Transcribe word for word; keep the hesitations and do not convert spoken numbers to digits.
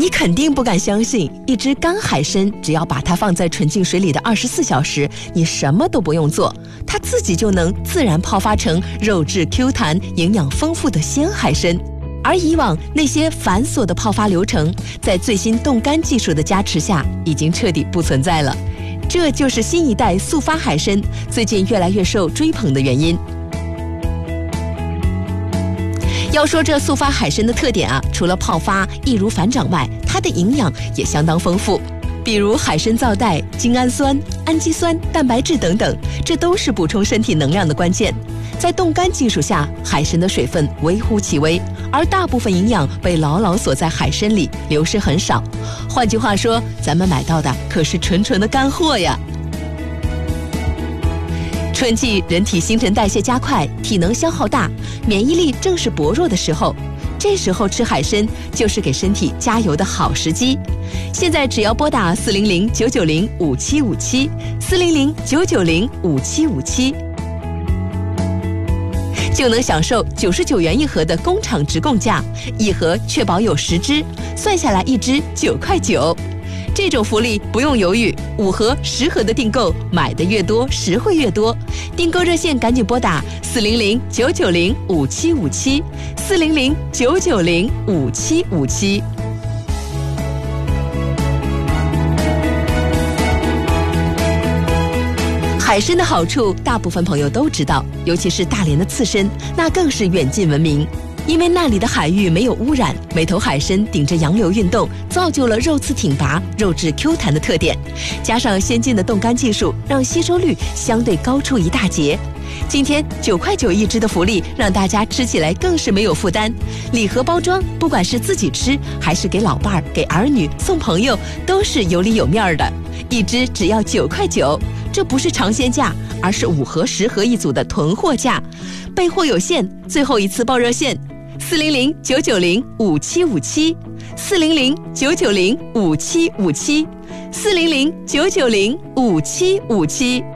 你肯定不敢相信，一只干海参只要把它放在纯净水里的二十四小时，你什么都不用做，它自己就能自然泡发成肉质 Q 弹、营养丰富的鲜海参。而以往那些繁琐的泡发流程，在最新冻干技术的加持下，已经彻底不存在了。这就是新一代速发海参最近越来越受追捧的原因。要说这速发海参的特点啊，除了泡发易如反掌外，它的营养也相当丰富，比如海参皂带、精氨酸、氨基酸、蛋白质等等，这都是补充身体能量的关键。在冻干技术下，海参的水分微乎其微，而大部分营养被牢牢锁在海参里，流失很少。换句话说，咱们买到的可是纯纯的干货呀。春季人体新陈代谢加快，体能消耗大，免疫力正是薄弱的时候，这时候吃海参就是给身体加油的好时机。现在只要拨打四零零九九零五七五七四零零九九零五七五七，就能享受九十九元一盒的工厂直供价，一盒确保有十只，算下来一只九块九。这种福利不用犹豫，五盒、十盒的订购，买的越多，实惠越多。订购热线赶紧拨打四零零九九零五七五七四零零九九零五七五七。海参的好处，大部分朋友都知道，尤其是大连的刺身，那更是远近闻名。因为那里的海域没有污染，每头海参顶着洋流运动，造就了肉刺挺拔、肉质 Q 弹的特点。加上先进的冻干技术，让吸收率相对高出一大截。今天九块九一只的福利，让大家吃起来更是没有负担。礼盒包装，不管是自己吃，还是给老伴儿、给儿女、送朋友，都是有里有面的。一只只要九块九，这不是尝鲜价，而是五盒、十盒一组的囤货价。备货有限，最后一次报热线。四零零九九零五七五七，四零零九九零五七五七，四零零九九零五七五七。